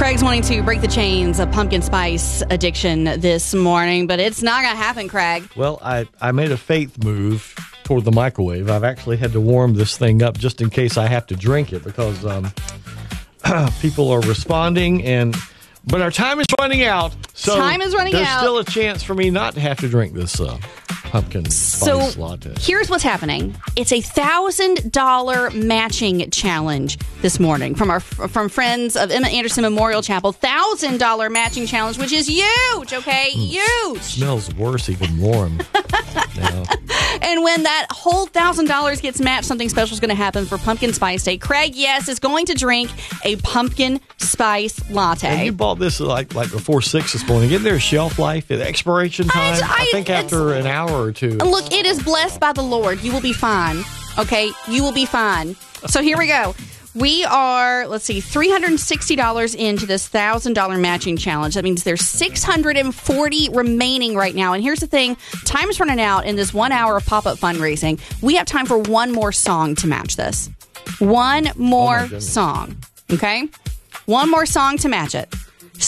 Craig's wanting to break the chains of pumpkin spice addiction this morning, but it's not going to happen, Craig. Well, I made a faith move toward the microwave. I've actually had to warm this thing up just in case I have to drink it because people are responding, but our time is running out. So there's still a chance for me not to have to drink this pumpkin spice latte. Here's what's happening. It's a $1,000 matching challenge this morning from friends of Emma Anderson Memorial Chapel. $1,000 matching challenge, which is huge, okay? Huge. Smells worse even warm. Now. And when that whole $1,000 gets matched, something special is going to happen for Pumpkin Spice Day. Craig, yes, is going to drink a pumpkin spice latte. And you bought this like before 6 this morning. Isn't there a shelf life, expiration time? I think after an hour or two. Look, it is blessed by the Lord. You will be fine. Okay? You will be fine. So here we go. We are, $360 into this $1,000 matching challenge. That means there's $640 remaining right now. And here's the thing. Time is running out in this 1 hour of pop-up fundraising. We have time for one more song to match this. One more song. Okay? One more song to match it.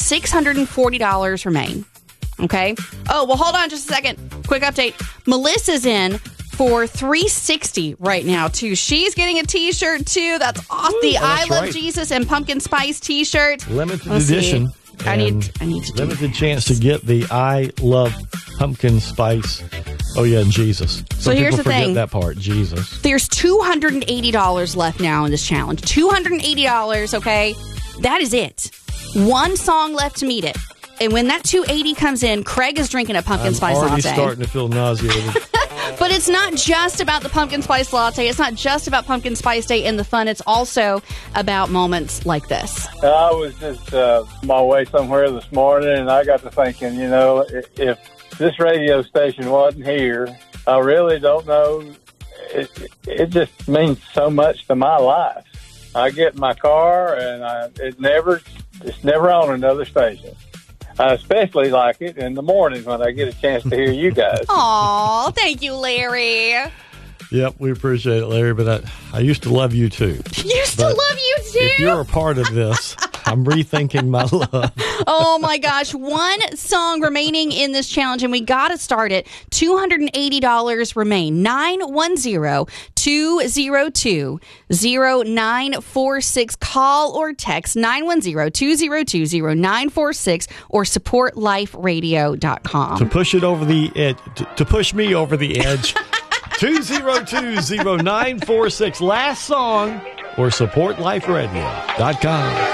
$640 remain. Okay? Oh, well, hold on just a second. Quick update. Melissa's in for $360 right now, too. She's getting a T-shirt, too. That's off the I Love Jesus and Pumpkin Spice T-shirt. Limited edition. I need to do limited chance to get the I Love Pumpkin Spice. Oh, yeah, and Jesus. So here's the thing. That part, Jesus. There's $280 left now in this challenge. $280, okay? That is it. One song left to meet it. And when that $280 comes in, Craig is drinking a pumpkin spice latte. I'm already starting to feel nauseated. But it's not just about the pumpkin spice latte. It's not just about Pumpkin Spice Day and the fun. It's also about moments like this. I was just on my way somewhere this morning, and I got to thinking, if this radio station wasn't here, I really don't know. It just means so much to my life. I get in my car, and it's never on another station. I especially like it in the morning when I get a chance to hear you guys. Aw, thank you, Larry. Yep, we appreciate it, Larry, but I used to love you, too. Used to love you, too? If you're a part of this, I'm rethinking my love. Oh, my gosh. One song remaining in this challenge, and we got to start it. $280 remain. 910-202-0946. Call or text 910-202-0946 or supportliferadio.com. To push it over the edge, to push me over the edge, 202-0946. Last song or supportliferadio.com.